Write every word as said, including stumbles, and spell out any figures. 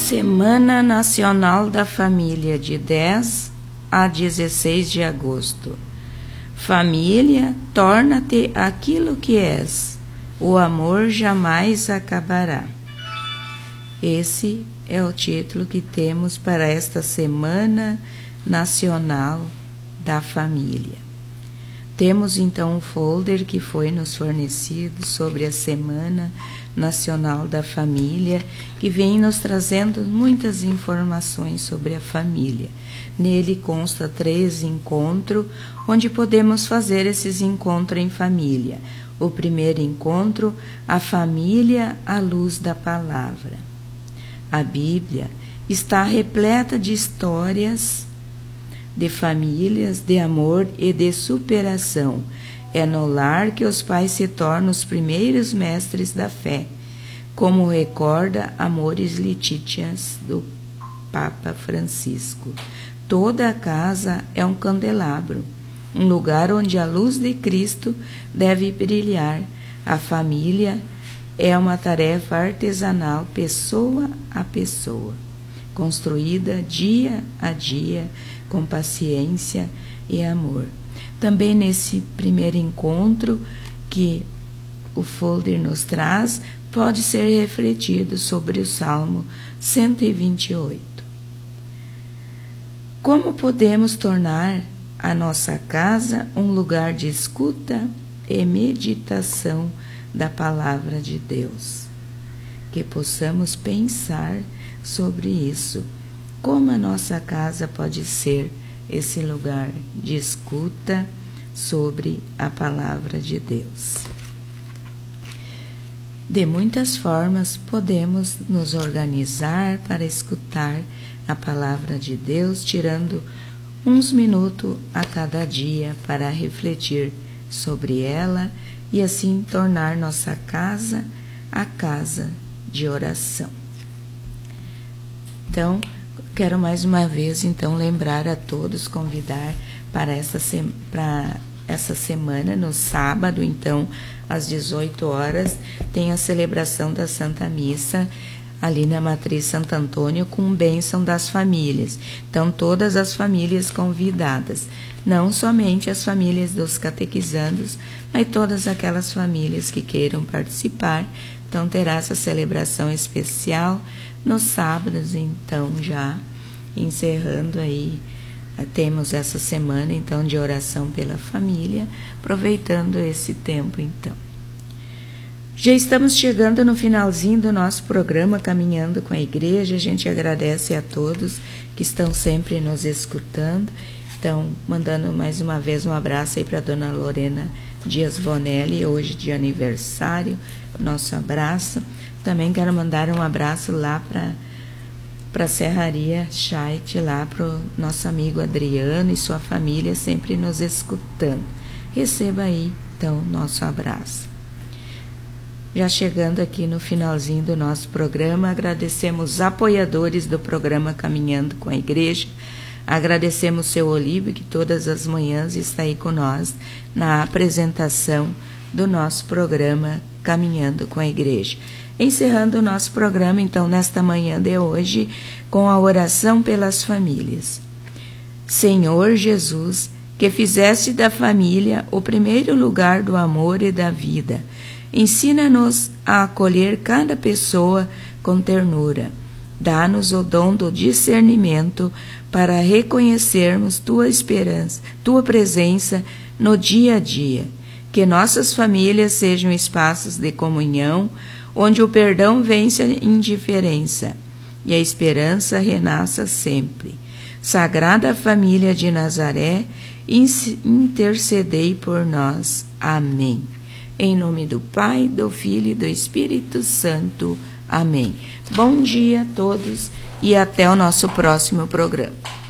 Semana Nacional da Família, de dez a dezesseis de agosto. Família, torna-te aquilo que és. O amor jamais acabará. Esse é o título que temos para esta Semana Nacional da Família. Temos então um folder que foi nos fornecido sobre a Semana Nacional da Família, que vem nos trazendo muitas informações sobre a família. Nele consta três encontros, onde podemos fazer esses encontros em família. O primeiro encontro, a família à luz da palavra. A Bíblia está repleta de histórias de famílias, de amor e de superação. É no lar que os pais se tornam os primeiros mestres da fé, como recorda Amoris Laetitias do Papa Francisco. Toda a casa é um candelabro, um lugar onde a luz de Cristo deve brilhar. A família é uma tarefa artesanal, pessoa a pessoa, construída dia a dia, com paciência e amor. Também nesse primeiro encontro que o folder nos traz, pode ser refletido sobre o Salmo cento e vinte e oito. Como podemos tornar a nossa casa um lugar de escuta e meditação da palavra de Deus? Que possamos pensar sobre isso. Como a nossa casa pode ser esse lugar de escuta sobre a palavra de Deus? De muitas formas podemos nos organizar para escutar a palavra de Deus, tirando uns minutos a cada dia para refletir sobre ela e assim tornar nossa casa a casa de oração. Então, quero mais uma vez, então, lembrar a todos, convidar para essa, se- para essa semana, no sábado, então, às dezoito horas, tem a celebração da Santa Missa, ali na Matriz Santo Antônio, com bênção das famílias. Então, todas as famílias convidadas, não somente as famílias dos catequizandos, mas todas aquelas famílias que queiram participar. Então, terá essa celebração especial nos sábados, então, já encerrando aí, temos essa semana, então, de oração pela família, aproveitando esse tempo, então. Já estamos chegando no finalzinho do nosso programa, Caminhando com a Igreja. A gente agradece a todos que estão sempre nos escutando. Então, mandando mais uma vez um abraço aí para a dona Lorena Dias Vonelli, hoje de aniversário, nosso abraço. Também quero mandar um abraço lá para para a Serraria Chait, lá para o nosso amigo Adriano e sua família, sempre nos escutando. Receba aí, então, nosso abraço. Já chegando aqui no finalzinho do nosso programa, agradecemos os apoiadores do programa Caminhando com a Igreja. Agradecemos o seu Olívio, que todas as manhãs está aí com nós na apresentação do nosso programa Caminhando com a Igreja. Encerrando o nosso programa, então, nesta manhã de hoje, com a oração pelas famílias. Senhor Jesus, que fizeste da família o primeiro lugar do amor e da vida, ensina-nos a acolher cada pessoa com ternura. Dá-nos o dom do discernimento para reconhecermos tua esperança, tua presença no dia a dia. Que nossas famílias sejam espaços de comunhão, onde o perdão vence a indiferença e a esperança renasça sempre. Sagrada Família de Nazaré, intercedei por nós. Amém. Em nome do Pai, do Filho e do Espírito Santo. Amém. Bom dia a todos e até o nosso próximo programa.